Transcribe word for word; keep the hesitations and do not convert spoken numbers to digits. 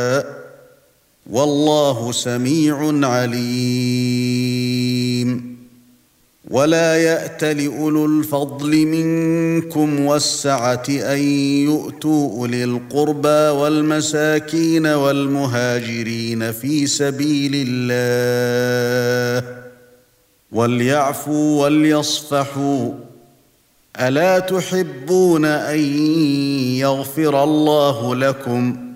والله سميع عليم. ولا يأتل أولو الفضل منكم والسعة أن يؤتوا أولي القربى والمساكين والمهاجرين في سبيل الله وليعفوا وليصفحوا ألا تحبون أن يغفر الله لكم